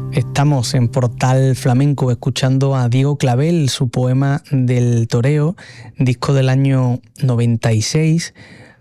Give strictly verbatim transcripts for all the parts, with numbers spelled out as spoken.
Estamos en Portal Flamenco escuchando a Diego Clavel, su poema del toreo, disco del año noventa y seis.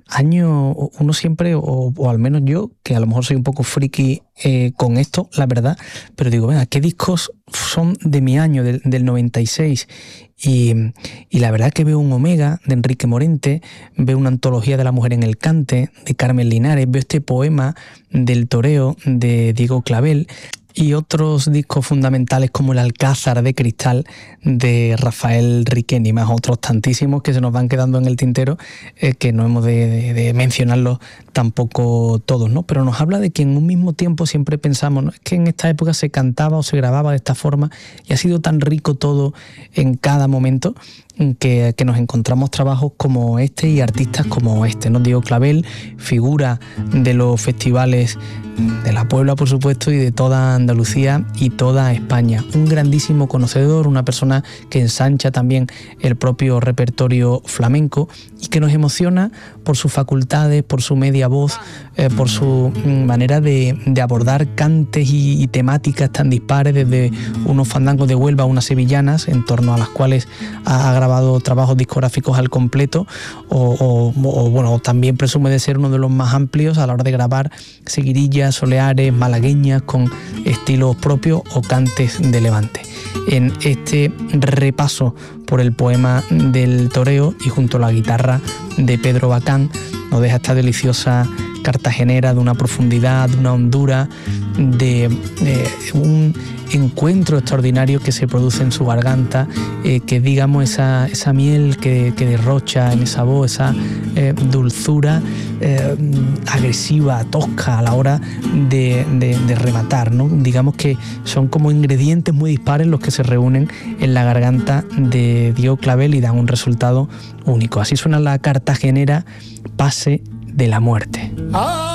Año, uno siempre, o, o al menos yo, que a lo mejor soy un poco friki eh, con esto, la verdad, pero digo, venga, ¿qué discos son de mi año, del, del noventa y seis? Y, y la verdad que veo un Omega de Enrique Morente, veo una antología de la mujer en el cante de Carmen Linares, veo este poema del toreo de Diego Clavel, y otros discos fundamentales como El Alcázar de Cristal de Rafael Riqueni, más otros tantísimos que se nos van quedando en el tintero, eh, que no hemos de, de, de mencionarlos tampoco todos, ¿no? Pero nos habla de que en un mismo tiempo siempre pensamos, ¿no?, es que en esta época se cantaba o se grababa de esta forma y ha sido tan rico todo en cada momento que, que nos encontramos trabajos como este y artistas como este, ¿no? Diego Clavel, figura de los festivales de la Puebla, por supuesto, y de toda Andalucía y toda España. Un grandísimo conocedor, una persona que ensancha también el propio repertorio flamenco y que nos emociona por sus facultades, por su media voz, eh, por su manera de, de abordar cantes y, y temáticas tan dispares, desde unos fandangos de Huelva a unas sevillanas, en torno a las cuales ha, ha grabado trabajos discográficos al completo, o, o, o bueno, también presume de ser uno de los más amplios a la hora de grabar seguirillas, soleares, malagueñas con estilos propios o cantes de Levante. En este repaso por el poema del toreo y junto a la guitarra de Pedro Bacán nos deja esta deliciosa cartagenera de una profundidad, de una hondura, de, de un encuentro extraordinario que se produce en su garganta, eh, que digamos esa, esa miel que, que derrocha en esa voz, esa eh, dulzura eh, agresiva, tosca a la hora de, de, de rematar, ¿no? Digamos que son como ingredientes muy dispares los que se reúnen en la garganta de Diego Clavel y dan un resultado único. Así suena la cartagenera Pase de la Muerte. ¡Ah!